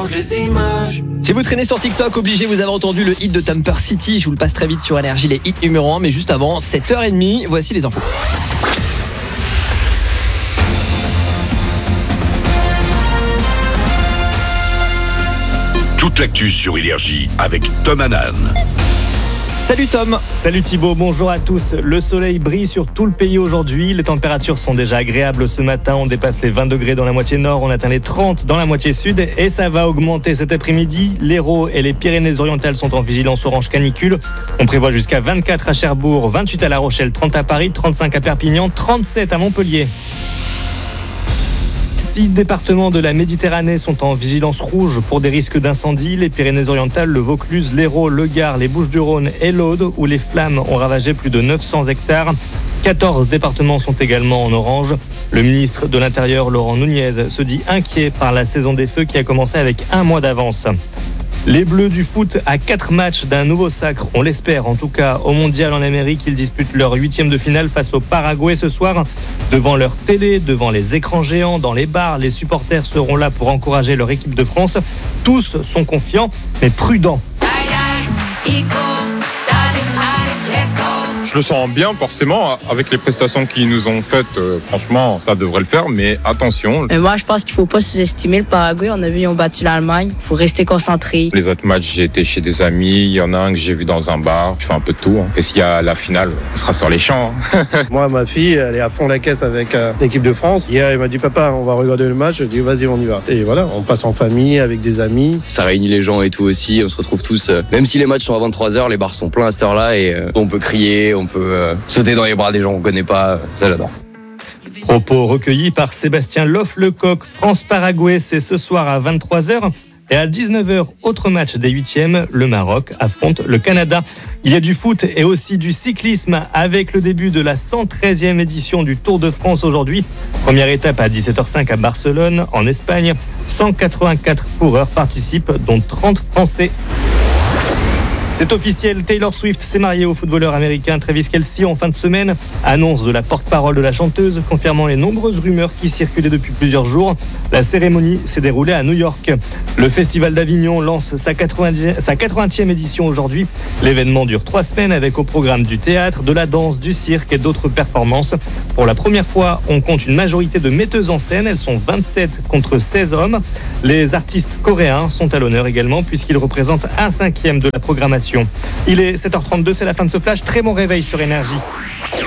change les images. Si vous traînez sur TikTok, obligé, vous avez entendu le hit de Tamper City. Je vous le passe très vite sur Énergie, les hits numéro 1. Mais juste avant, 7h30, voici les infos. Toute l'actu sur Énergie avec Tom Hanan. Salut Tom. Salut Thibaut, bonjour à tous. Le soleil brille sur tout le pays aujourd'hui. Les températures sont déjà agréables ce matin. On dépasse les 20 degrés dans la moitié nord. On atteint les 30 dans la moitié sud. Et ça va augmenter cet après-midi. L'Hérault et les Pyrénées-Orientales sont en vigilance orange canicule. On prévoit jusqu'à 24 à Cherbourg, 28 à La Rochelle, 30 à Paris, 35 à Perpignan, 37 à Montpellier. 6 départements de la Méditerranée sont en vigilance rouge pour des risques d'incendie. Les Pyrénées-Orientales, le Vaucluse, l'Hérault, le Gard, les Bouches-du-Rhône et l'Aude, où les flammes ont ravagé plus de 900 hectares. 14 départements sont également en orange. Le ministre de l'Intérieur, Laurent Nunez, se dit inquiet par la saison des feux qui a commencé avec un mois d'avance. Les Bleus du foot à 4 matchs d'un nouveau sacre, on l'espère en tout cas, au Mondial en Amérique. Ils disputent leur 8e de finale face au Paraguay ce soir. Devant leur télé, devant les écrans géants, dans les bars, les supporters seront là pour encourager leur équipe de France. Tous sont confiants, mais prudents. Je le sens bien forcément, avec les prestations qu'ils nous ont faites, franchement ça devrait le faire, mais attention. Mais moi je pense qu'il ne faut pas sous-estimer le Paraguay, on a vu ils ont battu l'Allemagne, il faut rester concentré. Les autres matchs j'ai été chez des amis, il y en a un que j'ai vu dans un bar, je fais un peu de tout. Et s'il y a la finale, on sera sur les champs. Moi ma fille elle est à fond la caisse avec l'équipe de France. Hier elle m'a dit papa on va regarder le match, je dis vas-y on y va. Et voilà, on passe en famille avec des amis. Ça réunit les gens et tout aussi, on se retrouve tous, même si les matchs sont à 23h, les bars sont pleins à cette heure-là et on peut crier, on peut sauter dans les bras des gens qu'on connaît pas, ça j'adore. Propos recueillis par Sébastien Loff-Lecoq. France-Paraguay, c'est ce soir à 23h. Et à 19h, autre match des 8e, le Maroc affronte le Canada. Il y a du foot et aussi du cyclisme avec le début de la 113e édition du Tour de France aujourd'hui. Première étape à 17h05 à Barcelone, en Espagne. 184 coureurs participent, dont 30 Français. C'est officiel, Taylor Swift s'est mariée au footballeur américain Travis Kelce en fin de semaine. Annonce de la porte-parole de la chanteuse, confirmant les nombreuses rumeurs qui circulaient depuis plusieurs jours. La cérémonie s'est déroulée à New York. Le Festival d'Avignon lance sa 80e édition aujourd'hui. L'événement dure 3 semaines avec au programme du théâtre, de la danse, du cirque et d'autres performances. Pour la première fois, on compte une majorité de metteuses en scène. Elles sont 27 contre 16 hommes. Les artistes coréens sont à l'honneur également puisqu'ils représentent 1/5 de la programmation. Il est 7h32, c'est la fin de ce flash. Très bon réveil sur Énergie.